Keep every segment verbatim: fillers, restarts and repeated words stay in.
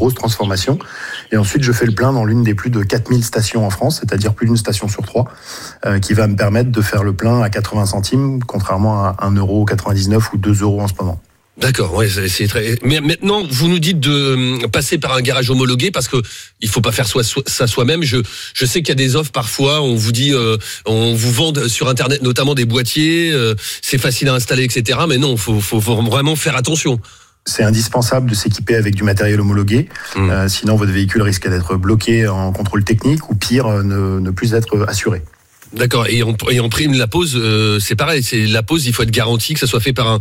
grosse transformation. Et ensuite, je fais le plein dans l'une des plus de quatre mille stations en France, c'est-à-dire plus d'une station sur trois, euh, qui va me permettre de faire le plein à quatre-vingts centimes, contrairement à un euro quatre-vingt-dix-neuf ou deux euros en ce moment. D'accord, ouais, c'est, c'est très. Mais maintenant, vous nous dites de passer par un garage homologué parce que il faut pas faire soi, ça soi-même. Je, je sais qu'il y a des offres parfois. On vous dit, euh, on vous vend sur internet notamment des boîtiers. Euh, c'est facile à installer, et cetera. Mais non, faut, faut, faut vraiment faire attention. C'est indispensable de s'équiper avec du matériel homologué. Mmh. Euh, sinon, votre véhicule risque d'être bloqué en contrôle technique ou pire, ne, ne plus être assuré. D'accord. Et en, et en prime, la pose, euh, c'est pareil. C'est la pose, il faut être garanti que ça soit fait par un,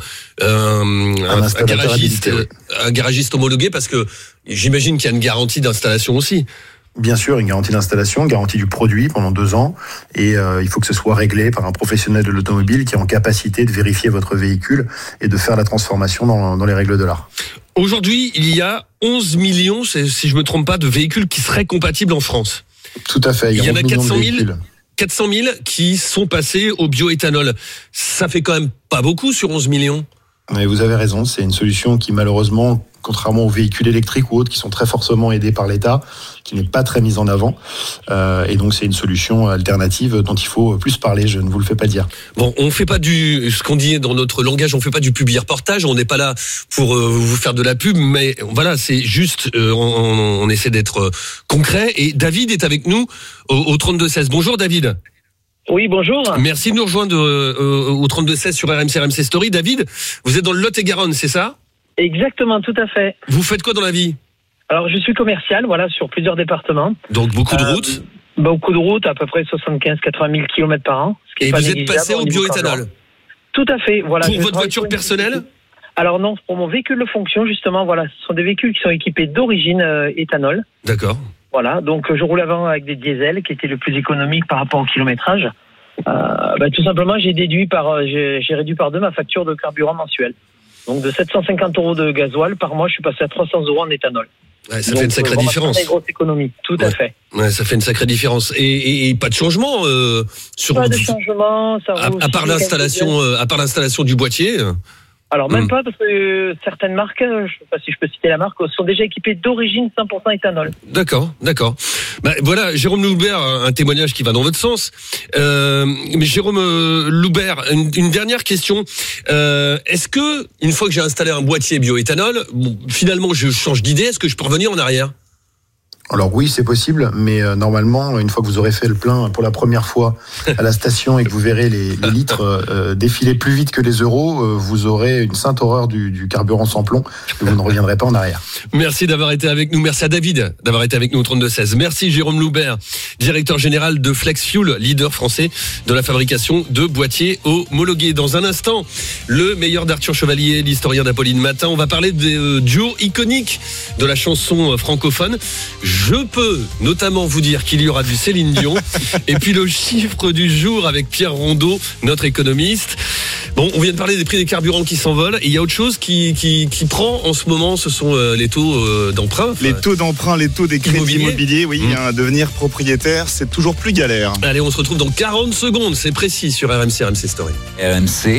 un, un, un garagiste, oui. un garagiste homologué, parce que j'imagine qu'il y a une garantie d'installation aussi. Bien sûr, une garantie d'installation, une garantie du produit pendant deux ans, et euh, il faut que ce soit réglé par un professionnel de l'automobile qui est en capacité de vérifier votre véhicule et de faire la transformation dans, dans les règles de l'art. Aujourd'hui, il y a onze millions, si je me trompe pas, de véhicules qui seraient compatibles en France. Tout à fait. Il y, il y en a quatre cent mille. quatre cent mille qui sont passés au bioéthanol. Ça fait quand même pas beaucoup sur onze millions. Mais vous avez raison, c'est une solution qui malheureusement, contrairement aux véhicules électriques ou autres qui sont très fortement aidés par l'État, qui n'est pas très mise en avant. Euh, et donc c'est une solution alternative dont il faut plus parler, je ne vous le fais pas dire. Bon, on fait pas du, ce qu'on dit dans notre langage, on fait pas du publi-reportage, on n'est pas là pour euh, vous faire de la pub, mais voilà, c'est juste, euh, on, on essaie d'être euh, concret. Et David est avec nous au, au trente-deux seize. Bonjour David. Oui, bonjour. Merci de nous rejoindre euh, au trente-deux seize sur R M C, R M C Story. David, vous êtes dans le Lot-et-Garonne, c'est ça ? Exactement, tout à fait. Vous faites quoi dans la vie ? Alors, je suis commercial, voilà, sur plusieurs départements. Donc, beaucoup de routes euh, Beaucoup de routes, à peu près soixante-quinze à quatre-vingt mille kilomètres par an. Ce qui est Et pas vous êtes passé au bioéthanol ? Tout à fait, voilà. Pour votre voiture personnelle ? Alors non, pour mon véhicule de fonction, justement, voilà, ce sont des véhicules qui sont équipés d'origine euh, éthanol. D'accord. Voilà, donc je roule avant avec des diesels qui étaient le plus économique par rapport au kilométrage. Euh, bah, tout simplement, j'ai déduit par, j'ai, j'ai réduit par deux ma facture de carburant mensuelle. Donc de sept cent cinquante euros de gasoil par mois, je suis passé à trois cents euros en éthanol. Ouais, ça Donc, fait une sacrée différence. C'est une grosse économie, tout ouais. à fait. Ouais, ça fait une sacrée différence. Et, et, et pas de changement euh, sur. Pas de changement. Ça à, à part l'installation, euh, à part l'installation du boîtier. Alors même mmh. pas, parce que euh, certaines marques, je ne sais pas si je peux citer la marque, sont déjà équipées d'origine cent pour cent éthanol. D'accord, d'accord. Bah, voilà, Jérôme Loubert, un témoignage qui va dans votre sens. Euh, mais Jérôme euh, Loubert, une, une dernière question. Euh, est-ce que, une fois que j'ai installé un boîtier bioéthanol, bon, finalement je change d'idée, est-ce que je peux revenir en arrière ? Alors oui, c'est possible, mais euh, normalement, une fois que vous aurez fait le plein pour la première fois à la station et que vous verrez les, les litres euh, défiler plus vite que les euros, euh, vous aurez une sainte horreur du, du carburant sans plomb et vous ne reviendrez pas en arrière. Merci d'avoir été avec nous. Merci à David d'avoir été avec nous au trente-deux seize. Merci Jérôme Loubert, directeur général de Flex Fuel, leader français de la fabrication de boîtiers homologués. Dans un instant, le meilleur d'Arthur Chevalier, l'historien d'Apolline Matin. On va parler des euh, duos iconiques de la chanson francophone. Je peux notamment vous dire qu'il y aura du Céline Dion et puis le chiffre du jour avec Pierre Rondeau, notre économiste. Bon, on vient de parler des prix des carburants qui s'envolent et il y a autre chose qui, qui, qui prend en ce moment, ce sont euh, les taux euh, d'emprunt. Enfin, les taux d'emprunt, les taux des crédits immobiliers, immobiliers oui, mmh. hein, devenir propriétaire, c'est toujours plus galère. Allez, on se retrouve dans quarante secondes, c'est précis sur R M C, R M C Story. R M C,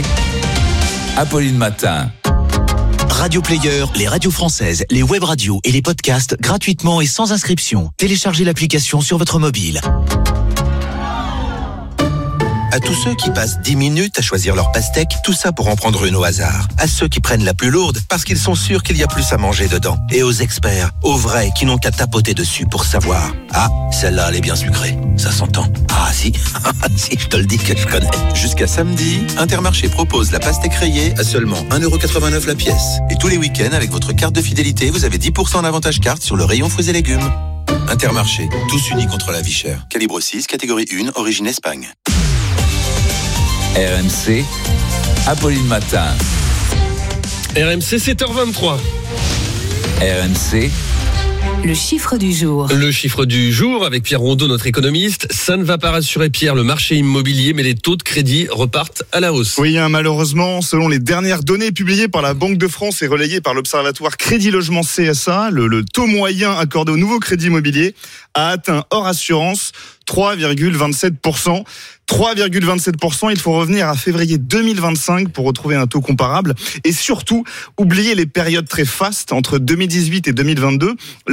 Apolline Matin. Radio Player, les radios françaises, les web radios et les podcasts gratuitement et sans inscription. Téléchargez l'application sur votre mobile. À tous ceux qui passent dix minutes à choisir leur pastèque, tout ça pour en prendre une au hasard. À ceux qui prennent la plus lourde parce qu'ils sont sûrs qu'il y a plus à manger dedans. Et aux experts, aux vrais qui n'ont qu'à tapoter dessus pour savoir. Ah, celle-là elle est bien sucrée, ça s'entend. Ah si, si, je te le dis que je connais. Jusqu'à samedi, Intermarché propose la pastèque rayée à seulement un euro quatre-vingt-neuf la pièce. Et tous les week-ends, avec votre carte de fidélité, vous avez dix pour cent d'avantage carte sur le rayon fruits et légumes. Intermarché, tous unis contre la vie chère. Calibre six, catégorie un, origine Espagne. R M C, Apolline Matin. R M C, sept heures vingt-trois. R M C, le chiffre du jour. Le chiffre du jour avec Pierre Rondeau, notre économiste. Ça ne va pas rassurer Pierre, le marché immobilier, mais les taux de crédit repartent à la hausse. Oui, hein, malheureusement, selon les dernières données publiées par la Banque de France et relayées par l'Observatoire Crédit Logement C S A, le, le taux moyen accordé au nouveau crédit immobilier a atteint hors assurance trois virgule vingt-sept pour cent. trois virgule vingt-sept pour cent, il faut revenir à février deux mille vingt-cinq pour retrouver un taux comparable. Et surtout, oubliez les périodes très fastes entre deux mille dix-huit et deux mille vingt-deux.